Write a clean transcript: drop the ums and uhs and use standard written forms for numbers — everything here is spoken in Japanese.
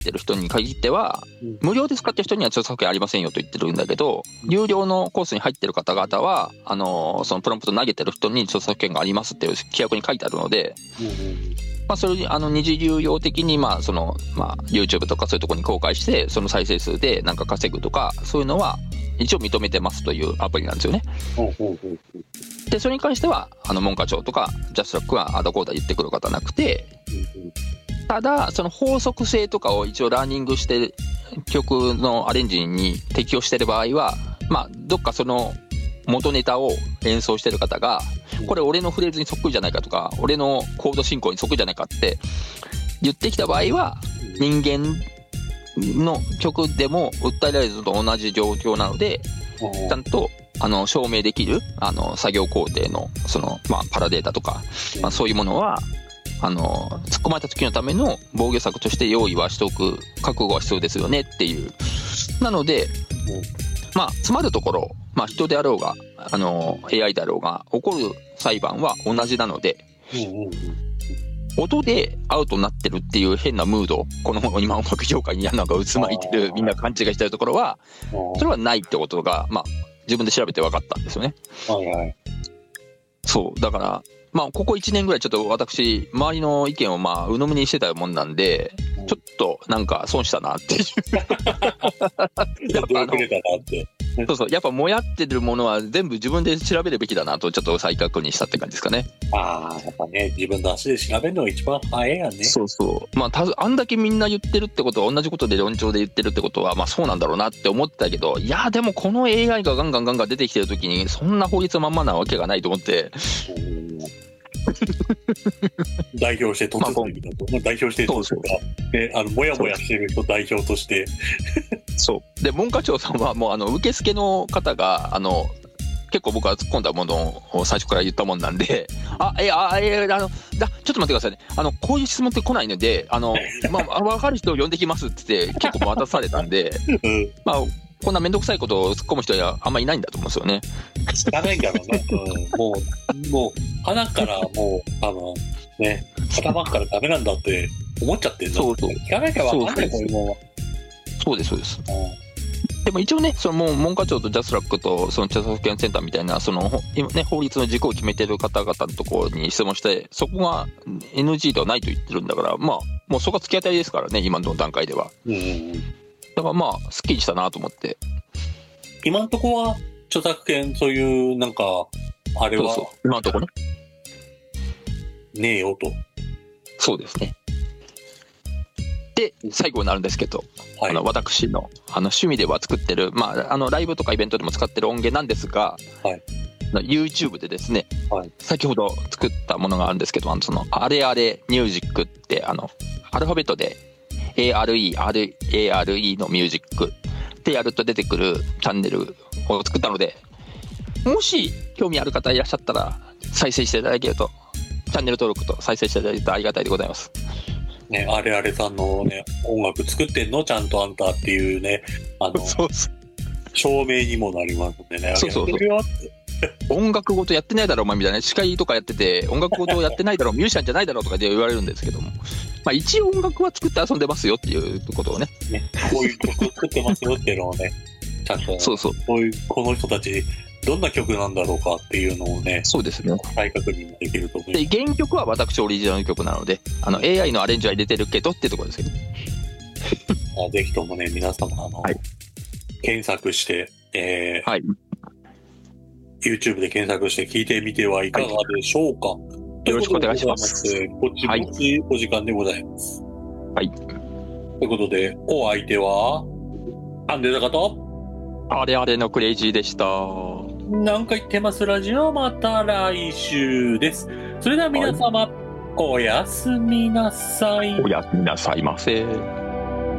ってる人に限っては、無料で使ってる人には著作権ありませんよと言ってるんだけど、 うん有料のコースに入ってる方々は、そのプロンプト投げてる人に著作権がありますっていう規約に書いてあるので、まあ、それに二次流用的に、まあ、YouTube とかそういうところに公開して、その再生数でなんか稼ぐとか、そういうのは一応認めてますというアプリなんですよね。で、それに関しては、文科庁とか、ジャスラックがあだこうだ言ってくる方はなくて、ただ、その法則性とかを一応ラーニングして、曲のアレンジに適用している場合は、まあ、どっかその元ネタを演奏してる方が、これ俺のフレーズにそっくりじゃないかとか、俺のコード進行にそっくりじゃないかって言ってきた場合は、人間の曲でも訴えられるのと同じ状況なので、ちゃんと証明できる作業工程のパラデータとか、そういうものは突っ込まれた時のための防御策として用意はしておく覚悟は必要ですよねっていう。なので、まあ詰まるところ、まあ人であろうがAI であろうが起こる裁判は同じなので、音でアウトになってるっていう変なムード、この今音楽業界になんか渦巻いてる、みんな勘違いしてるところは、それはないってことが、まあ自分で調べて分かったんですよね。そうだから、まあここ1年ぐらいちょっと私周りの意見をまあ鵜呑みにしてたもんなんで、ちょっとなんか損したなっていうやっぱそうやっぱもやってるものは全部自分で調べるべきだなとちょっと再確認したって感じですかね。 やっぱね、自分の足で調べるのが一番早いやね。 そうまああんだけみんな言ってるってことは、同じことで論調で言ってるってことはまあそうなんだろうなって思ってたけど、いやでもこの AI がガンガン出てきてる時にそんな法律まんまなわけがないと思って代表して突然だと、代表して突然もやもやしてる人代表としてそうで、文科庁さんはもう受付の方が結構僕は突っ込んだものを最初から言ったもんなんで、ちょっと待ってくださいね、こういう質問って来ないので、まあ、分かる人を呼んできますって言って結構待たされたんで、まあこんなめんどくさいことを突っ込む人はあんまりいないんだと思うんですよね。 聞かないんだろうね。もう鼻からもう多分ね、頭からダメなんだって思っちゃってるんだ。聞かなきゃ分かんない、こういうもんは。そうです。でも一応ね、そのもう文科庁とジャスラックとその著作権センターみたいな今ね、法律の軸を決めてる方々のところに質問して、そこが NG ではないと言ってるんだから、まあもうそこは突き当たりですからね、今の段階では。だからまあすっきりしたなと思って。 今のところは著作権そういうなんかあれは今のところねえよと。 そうですね。で最後になるんですけど、私の趣味では作ってる、まあライブとかイベントでも使ってる音源なんですが、YouTube でですね、先ほど作ったものがあるんですけど、そのあれあれミュージックってアルファベットで ARE のミュージックってやると出てくるチャンネルを作ったので、もし興味ある方いらっしゃったら再生していただけると、チャンネル登録と再生していただけるとありがたいでございます。 ね、あれあれさんのね、音楽作ってんのちゃんとあんたっていうね、証明にもなりますんでね。音楽ごとやってないだろお前みたいな、司会とかやってて音楽ごとやってないだろミュージシャンじゃないだろとかで言われるんですけども、まあ一応音楽は作って遊んでますよっていうことをね、こういう曲作ってますよっていうのをね、ちゃんとこの人たちどんな曲なんだろうかっていうのをね、 そうですね、 再確認できると思います。 で原曲は私オリジナルの曲なので、AI のアレンジは入れてるけどっていうところですけどぜひともね、皆様検索して、YouTube で検索して聞いてみてはいかがでしょうか。 よろしくお願いします。 こっちもちお時間でございます。ということで、お相手はアンデザカとあれあれのクレイジーでした。 なんか言ってますラジオ、また来週です。それでは皆様、おやすみなさい。 おやすみなさいませ。